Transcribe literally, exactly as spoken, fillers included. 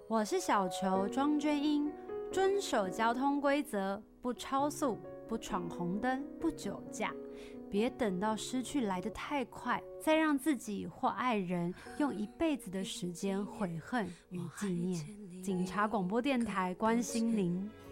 我是小球庄娟英，遵守交通规则，不超速，不闯红灯，不酒驾，别等到失去来得太快，再让自己或爱人用一辈子的时间悔恨与纪念。警察广播电台关心您。